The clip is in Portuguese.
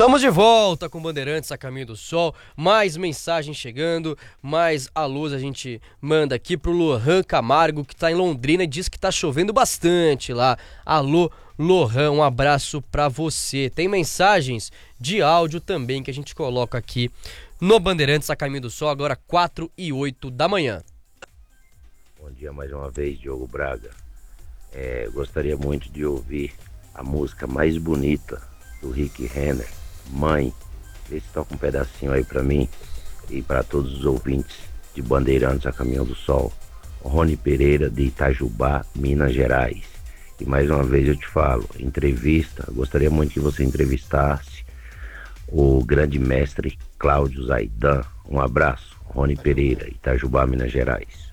Estamos de volta com Bandeirantes a Caminho do Sol, mais mensagens chegando, mais alôs a gente manda aqui pro Lohan Camargo, que tá em Londrina e diz que tá chovendo bastante lá. Alô, Lohan, um abraço pra você. Tem mensagens de áudio também que a gente coloca aqui no Bandeirantes a Caminho do Sol, agora 4h08 da manhã. Bom dia mais uma vez, Diogo Braga. Gostaria muito de ouvir a música mais bonita do Rick Renner, Mãe. Vê se toca um pedacinho aí pra mim e para todos os ouvintes de Bandeirantes a Caminho do Sol. Rony Pereira, de Itajubá, Minas Gerais. E mais uma vez eu te falo, entrevista, gostaria muito que você entrevistasse o grande mestre Cláudio Zaidan. Um abraço, Rony Pereira, Itajubá, Minas Gerais.